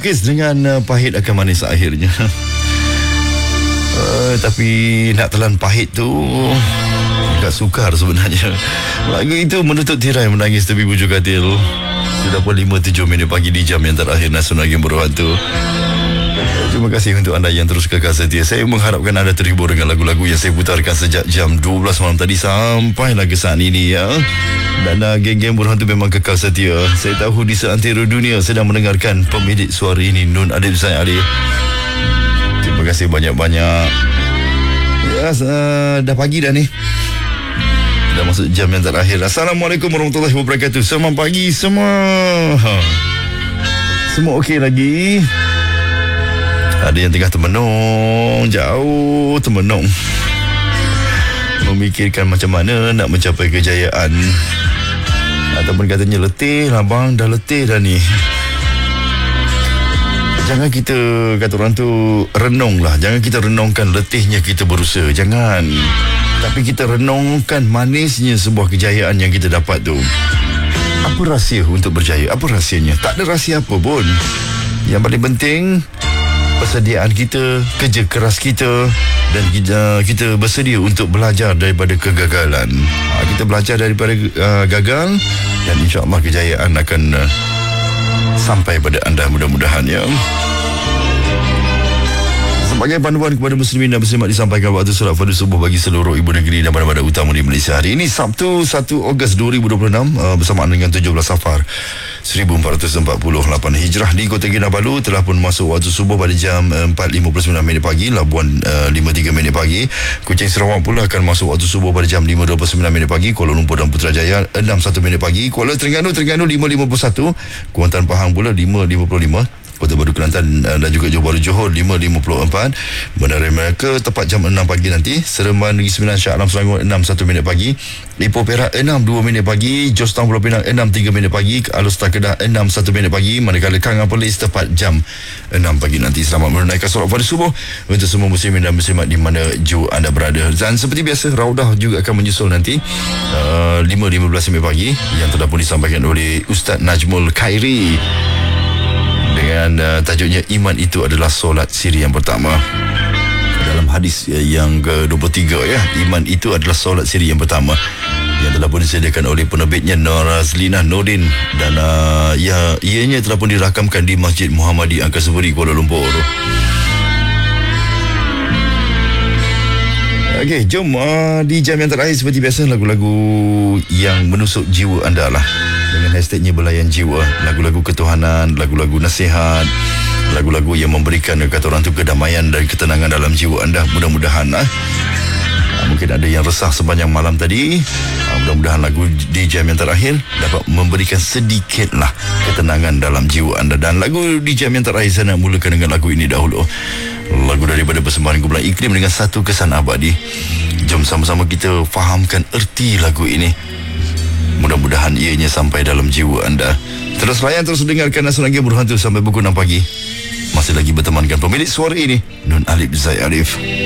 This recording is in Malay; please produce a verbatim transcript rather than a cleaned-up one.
melukis dengan uh, pahit akan manis akhirnya. uh, Tapi nak telan pahit tu agak sukar sebenarnya. Lagu itu menutup tirai menangis tepi bujur katil. Sudah pun lima tujuh minit pagi di jam yang terakhir Nasional Game Berhantu. Terima kasih untuk anda yang terus kekal setia. Saya mengharapkan anda terhibur dengan lagu-lagu yang saya putarkan sejak jam dua belas malam tadi sampailah ke saat ini ya. Dan uh, geng-geng Berhantu memang kekal setia. Saya tahu di seantero dunia sedang mendengarkan pemilik suara ini, Nun Adib Zaid Arif. Terima kasih banyak-banyak. Ya, uh, dah pagi dah ni. Dah masuk jam yang terakhir. Assalamualaikum warahmatullahi wabarakatuh. Selamat pagi semua. Ha. Semua okey lagi? Ada yang tengah termenung, jauh termenung, memikirkan macam mana nak mencapai kejayaan. Ataupun katanya letih lah bang, dah letih dah ni. Jangan kita, kata orang tu, renung lah. Jangan kita renungkan letihnya kita berusaha. Jangan. Tapi kita renungkan manisnya sebuah kejayaan yang kita dapat tu. Apa rahsia untuk berjaya? Apa rahsianya? Tak ada rahsia apa pun. Yang paling penting, persediaan kita, kerja keras kita, dan kita, kita bersedia untuk belajar daripada kegagalan. Ha, kita belajar daripada uh, gagal, dan insya-Allah kejayaan akan uh, sampai pada anda mudah-mudahan ya. Sebagai panduan kepada muslimin dan muslimat disampaikan waktu solat fardu subuh bagi seluruh ibu negeri dan bandar-bandar utama di Malaysia. Hari ini Sabtu satu Ogos dua ribu dua puluh enam uh, bersamaan dengan tujuh belas Safar seribu empat ratus empat puluh lapan Hijrah di Kota Kinabalu telah pun masuk waktu subuh pada jam empat lima puluh sembilan minit pagi. Labuan uh, lima tiga minit pagi. Kuching Sarawak pula akan masuk waktu subuh pada jam lima dua puluh sembilan minit pagi. Kuala Lumpur dan Putrajaya enam satu minit pagi. Kuala Terengganu Terengganu lima lima puluh satu. Kuantan Pahang pula lima lima puluh lima. Kota Baru Kelantan dan juga Johor Bahru Johor lima lima puluh empat. Bandar Melaka tepat jam enam pagi nanti. Seremban Negeri Sembilan Shah Alam Selangor enam satu minit pagi. Ipoh Perak enam dua minit pagi. Jos Town Pulau Pinang enam tiga minit pagi. Alor Kedah enam satu minit pagi. Manakala Kangan Perlis tepat jam enam pagi nanti. Selamat menunaikan solat fardu subuh untuk semua muslimin dan muslimat di mana ju anda berada. Dan seperti biasa Raudah juga akan menyusul nanti uh, lima lima belas minit pagi yang telah pun disampaikan oleh Ustaz Najmul Khairi dengan uh, tajuknya Iman Itu Adalah Solat Siri yang pertama. Dalam hadis uh, yang ke dua puluh tiga ya, Iman Itu Adalah Solat Siri yang pertama, yang telah pun disediakan oleh penerbitnya Norazlina Nordin, dan uh, ya, ianya telah pun dirakamkan di Masjid Muhammadi Angkasa Puri, Kuala Lumpur. Okey, jom uh, di jam yang terakhir seperti biasa lagu-lagu yang menusuk jiwa anda lah, dengan hashtagnya Belayan Jiwa. Lagu-lagu ketuhanan, lagu-lagu nasihat, lagu-lagu yang memberikan kata orang tu kedamaian dan ketenangan dalam jiwa anda. Mudah-mudahan lah. Mungkin ada yang resah sepanjang malam tadi. Mudah-mudahan lagu di jam yang terakhir dapat memberikan sedikitlah ketenangan dalam jiwa anda. Dan lagu di jam yang terakhir saya nak mulakan dengan lagu ini dahulu. Lagu daripada persembahan Kumpulan Iklim dengan Satu Kesan Abadi. Jom sama-sama kita fahamkan erti lagu ini. Mudah-mudahan ianya sampai dalam jiwa anda. Terus layan, terus dengarkan Nasional Game Berhantu sampai pukul enam pagi. Masih lagi bertemankan pemilik suara ini, Nun Adib Zaid Arif.